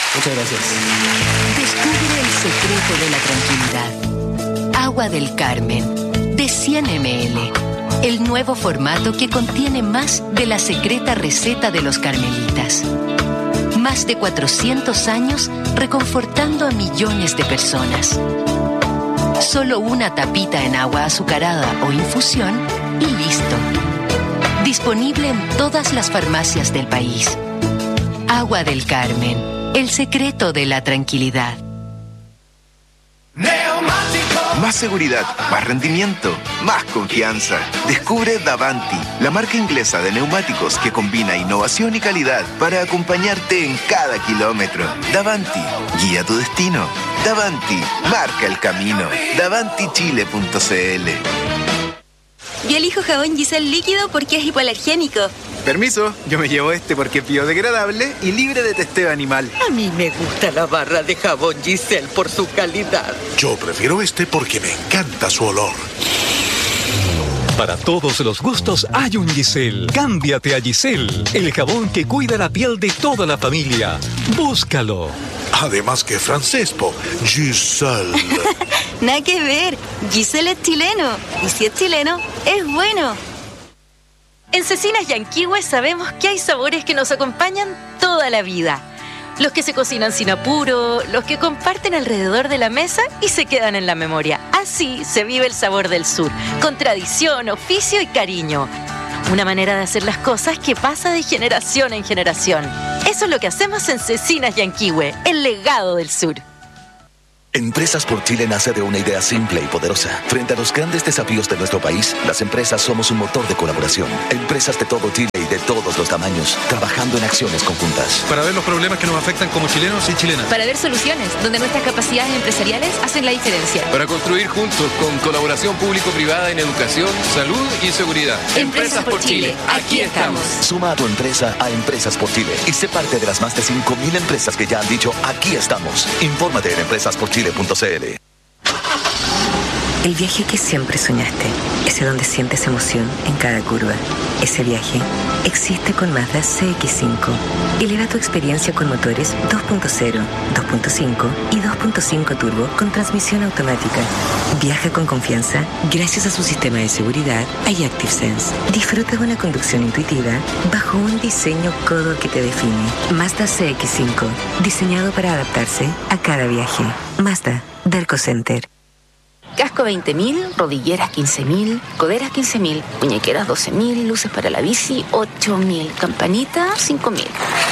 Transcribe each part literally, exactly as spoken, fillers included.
Muchas gracias. Descubre el secreto de la tranquilidad. Agua del Carmen, de cien mililitros. El nuevo formato que contiene más de la secreta receta de los carmelitas. Más de cuatrocientos años reconfortando a millones de personas. Solo una tapita en agua azucarada o infusión y listo. Disponible en todas las farmacias del país. Agua del Carmen, el secreto de la tranquilidad. Más seguridad, más rendimiento, más confianza. Descubre Davanti, la marca inglesa de neumáticos que combina innovación y calidad para acompañarte en cada kilómetro. Davanti, guía tu destino. Davanti, marca el camino. davanti chile punto c l. Yo elijo jabón Giselle líquido porque es hipoalergénico. Permiso, yo me llevo este porque es biodegradable y libre de testeo animal. A mí me gusta la barra de jabón Giselle por su calidad. Yo prefiero este porque me encanta su olor. Para todos los gustos hay un Giselle. Cámbiate a Giselle, el jabón que cuida la piel de toda la familia. Búscalo. Además que francés, po. Giselle. Nada que ver. Giselle es chileno. Y si es chileno, es bueno. En Cecinas Yanquihue sabemos que hay sabores que nos acompañan toda la vida. Los que se cocinan sin apuro, los que comparten alrededor de la mesa y se quedan en la memoria. Así se vive el sabor del sur, con tradición, oficio y cariño. Una manera de hacer las cosas que pasa de generación en generación. Eso es lo que hacemos en Cecinas Yanquihue, el legado del sur. Empresas por Chile nace de una idea simple y poderosa. Frente a los grandes desafíos de nuestro país, las empresas somos un motor de colaboración. Empresas de todo Chile y de todos los tamaños, trabajando en acciones conjuntas. Para ver los problemas que nos afectan como chilenos y chilenas. Para ver soluciones donde nuestras capacidades empresariales hacen la diferencia. Para construir juntos con colaboración público-privada en educación, salud y seguridad. Empresas, Empresas por Chile, aquí estamos. Suma a tu empresa a Empresas por Chile y sé parte de las más de cinco mil empresas que ya han dicho aquí estamos. Infórmate en empresas por chile punto c l. El viaje que siempre soñaste, ese donde sientes emoción en cada curva. Ese viaje existe con Mazda C X cinco. Eleva tu experiencia con motores dos punto cero, dos punto cinco y dos punto cinco turbo con transmisión automática. Viaja con confianza gracias a su sistema de seguridad iActive Sense. Disfruta de una conducción intuitiva bajo un diseño codo que te define. Mazda C X cinco, diseñado para adaptarse a cada viaje. Mazda, Derco Center. Casco veinte mil, rodilleras quince mil, coderas quince mil, muñequeras doce mil, luces para la bici ocho mil, campanita cinco mil.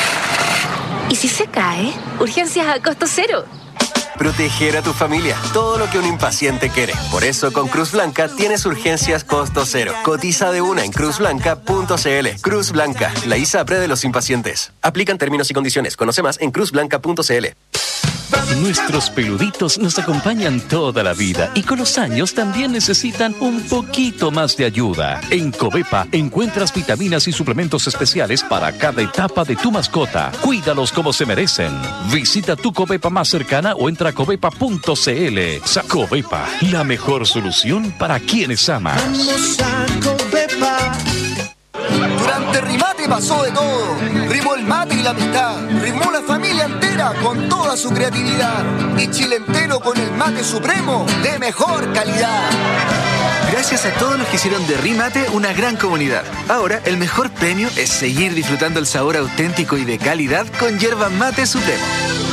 ¿Y si se cae? Urgencias a costo cero. Proteger a tu familia, todo lo que un impaciente quiere. Por eso con Cruz Blanca tienes urgencias costo cero. Cotiza de una en cruz blanca punto c l. Cruz Blanca, la ISAPRE de los impacientes. Aplican términos y condiciones. Conoce más en cruz blanca punto c l. Nuestros peluditos nos acompañan toda la vida y con los años también necesitan un poquito más de ayuda. En Covepa encuentras vitaminas y suplementos especiales para cada etapa de tu mascota. Cuídalos como se merecen. Visita tu Covepa más cercana o entra a covepa punto c l. Covepa, la mejor solución para quienes amas. Vamos a Covepa. Durante Rimate pasó de todo. Rimó el mate y la amistad. Rimó la familia entera con toda su creatividad. Y Chile entero con el mate supremo de mejor calidad. Gracias a todos los que hicieron de Rimate una gran comunidad. Ahora, el mejor premio es seguir disfrutando el sabor auténtico y de calidad con yerba mate supremo.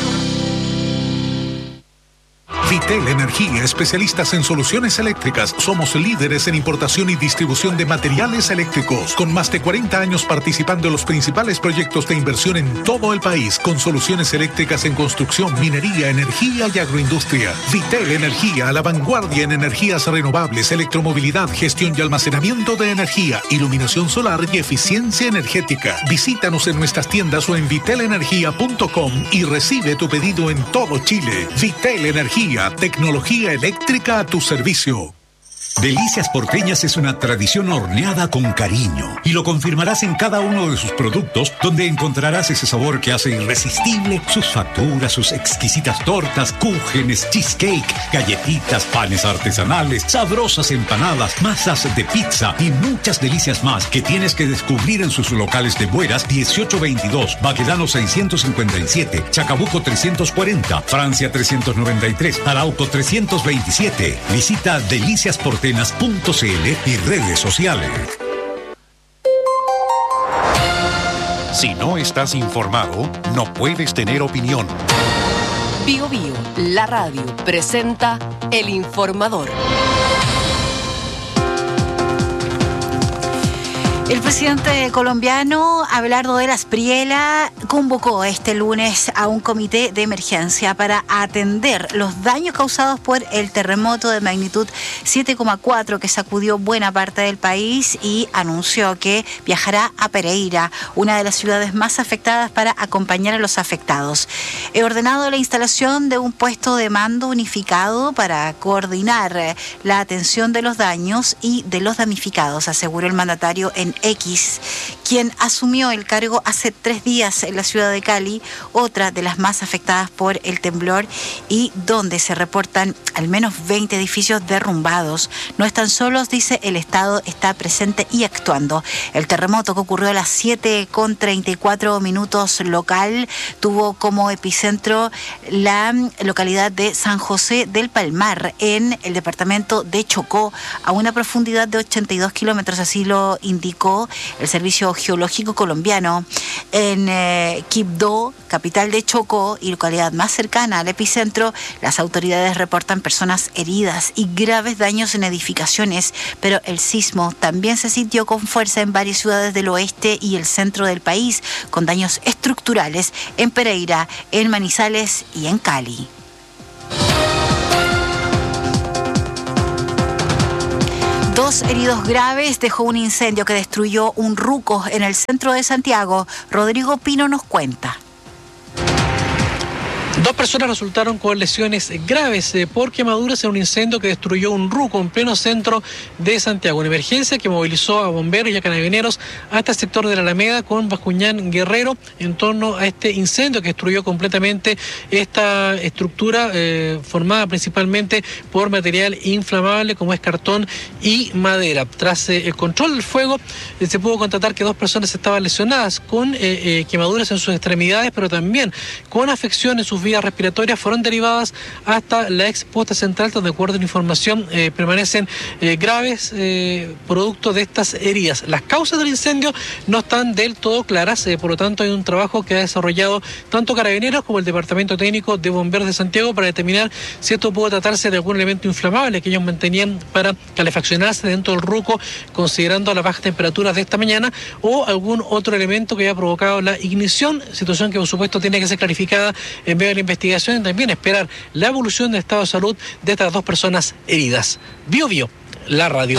Vitel Energía, especialistas en soluciones eléctricas. Somos líderes en importación y distribución de materiales eléctricos, con más de cuarenta años participando en los principales proyectos de inversión en todo el país, con soluciones eléctricas en construcción, minería, energía y agroindustria. Vitel Energía, a la vanguardia en energías renovables, electromovilidad, gestión y almacenamiento de energía, iluminación solar y eficiencia energética. Visítanos en nuestras tiendas o en vitel energía punto com y recibe tu pedido en todo Chile. Vitel Energía, tecnología eléctrica a tu servicio. Delicias Porteñas es una tradición horneada con cariño y lo confirmarás en cada uno de sus productos, donde encontrarás ese sabor que hace irresistible sus facturas, sus exquisitas tortas, cúgenes, cheesecake, galletitas, panes artesanales, sabrosas empanadas, masas de pizza y muchas delicias más que tienes que descubrir en sus locales de Bueras dieciocho veintidós, Baquedano seiscientos cincuenta y siete, Chacabuco trescientos cuarenta, Francia trescientos noventa y tres, Arauco trescientos veintisiete. Visita Delicias Porteñas punto c l y redes sociales. Si no estás informado, no puedes tener opinión. Bio Bio, la radio, presenta El Informador. El presidente colombiano, Abelardo de la Espriella, convocó este lunes a un comité de emergencia para atender los daños causados por el terremoto de magnitud siete coma cuatro que sacudió buena parte del país, y anunció que viajará a Pereira, una de las ciudades más afectadas, para acompañar a los afectados. He ordenado la instalación de un puesto de mando unificado para coordinar la atención de los daños y de los damnificados, aseguró el mandatario en X, quien asumió el cargo hace tres días en la ciudad de Cali, otra de las más afectadas por el temblor y donde se reportan al menos veinte edificios derrumbados. No están solos, dice, el Estado está presente y actuando. El terremoto, que ocurrió a las siete con treinta y cuatro minutos local, tuvo como epicentro la localidad de San José del Palmar, en el departamento de Chocó, a una profundidad de ochenta y dos kilómetros, así lo indicó el Servicio Geológico Colombiano. En eh, Quibdó, capital de Chocó y localidad más cercana al epicentro, las autoridades reportan personas heridas y graves daños en edificaciones, pero el sismo también se sintió con fuerza en varias ciudades del oeste y el centro del país, con daños estructurales en Pereira, en Manizales y en Cali. Dos heridos graves dejó un incendio que destruyó un ruco en el centro de Santiago. Rodrigo Pino nos cuenta. Dos personas resultaron con lesiones graves eh, por quemaduras en un incendio que destruyó un ruco en pleno centro de Santiago. Una emergencia que movilizó a bomberos y a carabineros hasta el sector de la Alameda con Bascuñán Guerrero en torno a este incendio que destruyó completamente esta estructura eh, formada principalmente por material inflamable como es cartón y madera. Tras eh, el control del fuego eh, se pudo constatar que dos personas estaban lesionadas con eh, eh, quemaduras en sus extremidades, pero también con afección en sus vías respiratorias. Fueron derivadas hasta la ex posta central, donde, de acuerdo a la información, eh, permanecen eh, graves eh, producto de estas heridas. Las causas del incendio no están del todo claras, eh, por lo tanto hay un trabajo que ha desarrollado tanto Carabineros como el Departamento Técnico de Bomberos de Santiago para determinar si esto pudo tratarse de algún elemento inflamable que ellos mantenían para calefaccionarse dentro del ruco, considerando las bajas temperaturas de esta mañana, o algún otro elemento que haya provocado la ignición, situación que por supuesto tiene que ser clarificada en medio de la investigación, y también esperar la evolución del estado de salud de estas dos personas heridas. Bio Bio, la radio.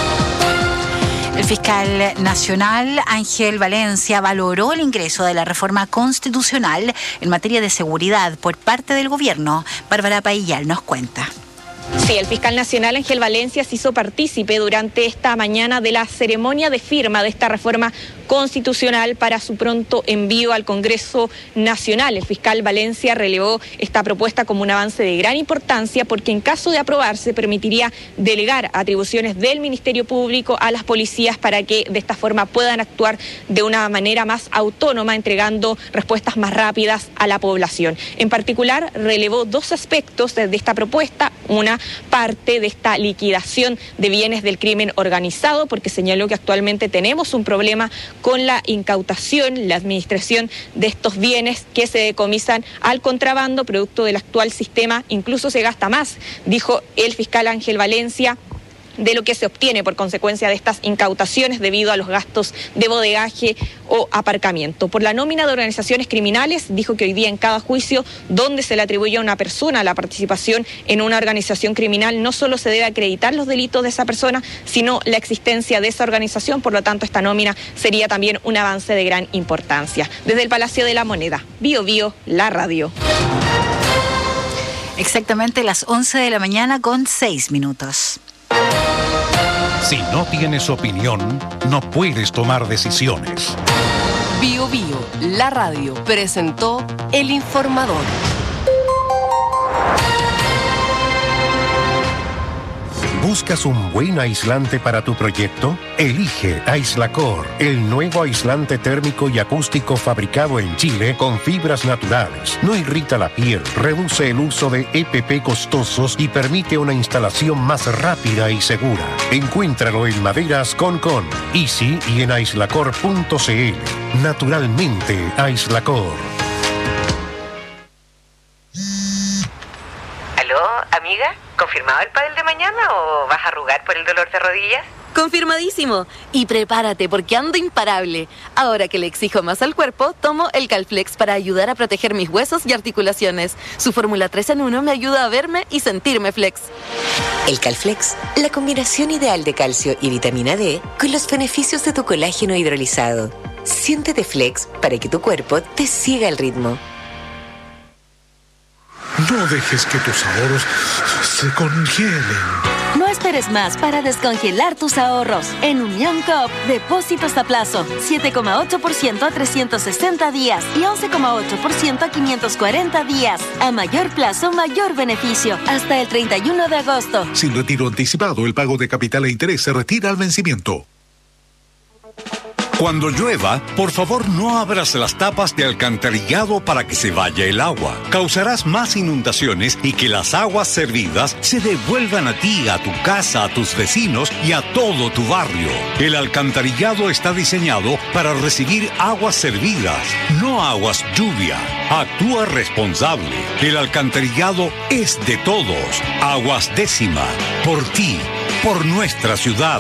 El fiscal nacional Ángel Valencia valoró el ingreso de la reforma constitucional en materia de seguridad por parte del gobierno. Bárbara Paillal nos cuenta. Sí, el fiscal nacional Ángel Valencia se hizo partícipe durante esta mañana de la ceremonia de firma de esta reforma constitucional para su pronto envío al Congreso Nacional. El fiscal Valencia relevó esta propuesta como un avance de gran importancia porque, en caso de aprobarse, permitiría delegar atribuciones del Ministerio Público a las policías para que de esta forma puedan actuar de una manera más autónoma, entregando respuestas más rápidas a la población. En particular, relevó dos aspectos de esta propuesta. Una parte de esta liquidación de bienes del crimen organizado, porque señaló que actualmente tenemos un problema con la incautación, la administración de estos bienes que se decomisan al contrabando, producto del actual sistema. Incluso se gasta más, dijo el fiscal Ángel Valencia, de lo que se obtiene por consecuencia de estas incautaciones debido a los gastos de bodegaje o aparcamiento. Por la nómina de organizaciones criminales, dijo que hoy día en cada juicio donde se le atribuye a una persona la participación en una organización criminal, no solo se debe acreditar los delitos de esa persona, sino la existencia de esa organización. Por lo tanto, esta nómina sería también un avance de gran importancia. Desde el Palacio de la Moneda, Bio Bio, la radio. Exactamente las once de la mañana con seis minutos. Si no tienes opinión, no puedes tomar decisiones. Bio Bio, la radio, presentó El Informador. ¿Buscas un buen aislante para tu proyecto? Elige Aislacor, el nuevo aislante térmico y acústico fabricado en Chile con fibras naturales. No irrita la piel, reduce el uso de E P P costosos y permite una instalación más rápida y segura. Encuéntralo en Maderas Concon, Easy y en aislacor punto c l. Naturalmente, Aislacor. ¿Aló, amiga? ¿Confirmado el pádel de mañana o vas a arrugar por el dolor de rodillas? Confirmadísimo. Y prepárate porque ando imparable. Ahora que le exijo más al cuerpo, tomo el Calflex para ayudar a proteger mis huesos y articulaciones. Su fórmula tres en uno me ayuda a verme y sentirme flex. El Calflex, la combinación ideal de calcio y vitamina D con los beneficios de tu colágeno hidrolizado. Siéntete flex para que tu cuerpo te siga el ritmo. No dejes que tus ahorros se congelen. No esperes más para descongelar tus ahorros. En Unión Coop, depósitos a plazo, siete coma ocho por ciento a trescientos sesenta días y once coma ocho por ciento a quinientos cuarenta días. A mayor plazo, mayor beneficio. Hasta el treinta y uno de agosto. Sin retiro anticipado, el pago de capital e interés se retira al vencimiento. Cuando llueva, por favor no abras las tapas de alcantarillado para que se vaya el agua. Causarás más inundaciones y que las aguas servidas se devuelvan a ti, a tu casa, a tus vecinos y a todo tu barrio. El alcantarillado está diseñado para recibir aguas servidas, no aguas lluvia. Actúa responsable. El alcantarillado es de todos. Aguas Décima. Por ti, por nuestra ciudad.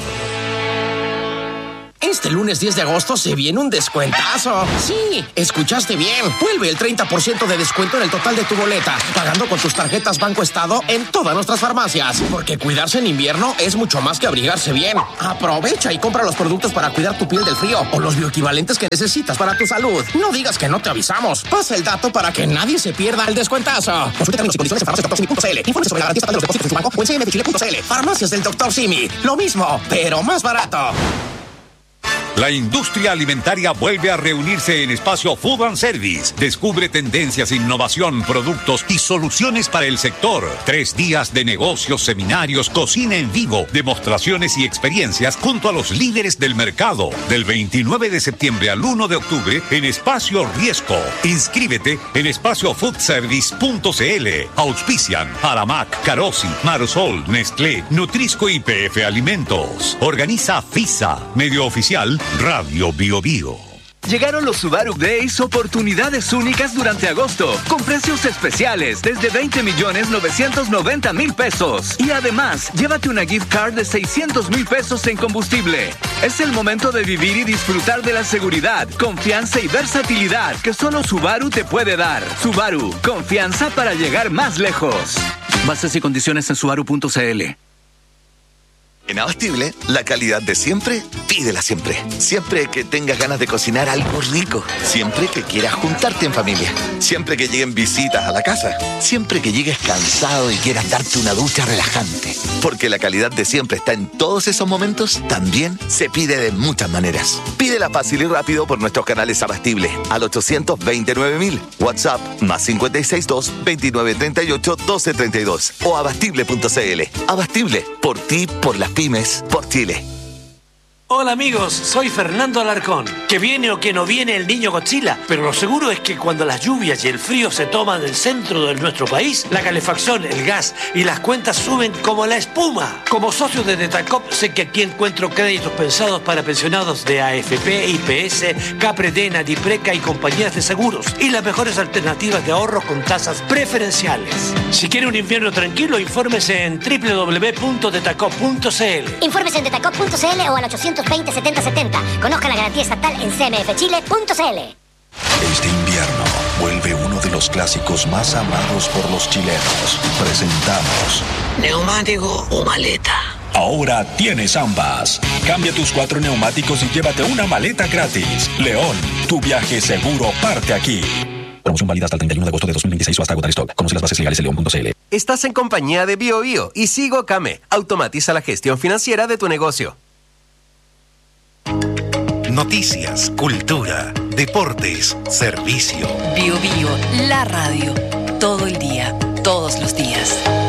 Este lunes diez de agosto se viene un descuentazo. Sí, escuchaste bien. Vuelve el treinta por ciento de descuento en el total de tu boleta, pagando con tus tarjetas Banco Estado en todas nuestras farmacias. Porque cuidarse en invierno es mucho más que abrigarse bien. Aprovecha y compra los productos para cuidar tu piel del frío o los bioequivalentes que necesitas para tu salud. No digas que no te avisamos. Pasa el dato para que nadie se pierda el descuentazo. Consulta términos y condiciones en farmacias doctor simi punto c l. Infórmese sobre la garantía estatal de los depósitos en su banco o en c m f chile punto c l. Farmacias del doctor Simi. Lo mismo, pero más barato. La industria alimentaria vuelve a reunirse en Espacio Food and Service. Descubre tendencias, innovación, productos y soluciones para el sector. Tres días de negocios, seminarios, cocina en vivo, demostraciones y experiencias junto a los líderes del mercado. Del veintinueve de septiembre al uno de octubre en Espacio Riesco. Inscríbete en espacio food service punto c l. Auspician Aramac, Carosi, Marosol, Nestlé, Nutrisco y P F Alimentos. Organiza FISA, medio oficial Radio Bio Bio. Llegaron los Subaru Days, oportunidades únicas durante agosto, con precios especiales desde veinte millones novecientos noventa mil pesos. Y además, llévate una gift card de seiscientos mil pesos en combustible. Es el momento de vivir y disfrutar de la seguridad, confianza y versatilidad que solo Subaru te puede dar. Subaru, confianza para llegar más lejos. Bases y condiciones en subaru punto c l. En Abastible, la calidad de siempre, pídela siempre. Siempre que tengas ganas de cocinar algo rico. Siempre que quieras juntarte en familia. Siempre que lleguen visitas a la casa. Siempre que llegues cansado y quieras darte una ducha relajante. Porque la calidad de siempre está en todos esos momentos, también se pide de muchas maneras. Pídela fácil y rápido por nuestros canales Abastible al ochocientos veintinueve mil. WhatsApp más cinco seis dos, veintinueve treinta y ocho, doce treinta y dos. O abastible punto c l. Abastible, por ti, por las pymes, por Chile. Hola amigos, soy Fernando Alarcón. Que viene o que no viene el niño Godzilla, pero lo seguro es que cuando las lluvias y el frío se toman el centro de nuestro país, la calefacción, el gas y las cuentas suben como la espuma. Como socio de Detacop sé que aquí encuentro créditos pensados para pensionados de A F P, I P S, Capredena, Dipreca y compañías de seguros y las mejores alternativas de ahorro con tasas preferenciales. Si quiere un invierno tranquilo, infórmese en doble u doble u doble u punto detacop punto c l. Infórmese en detacop punto c l o al ochocientos veinte, setenta setenta. Conozca la garantía estatal en c m f chile punto c l. Este invierno vuelve uno de los clásicos más amados por los chilenos. Presentamos ¿neumático o maleta? Ahora tienes ambas. Cambia tus cuatro neumáticos y llévate una maleta gratis. León, tu viaje seguro parte aquí. Promoción válida hasta el treinta y uno de agosto de dos mil veintiséis o hasta agotar stock. Conoce las bases legales en león punto c l. Estás en compañía de Bio Bio y Sigo Kame. Automatiza la gestión financiera de tu negocio. Noticias, cultura, deportes, servicio. Bio Bio, la radio. Todo el día, todos los días.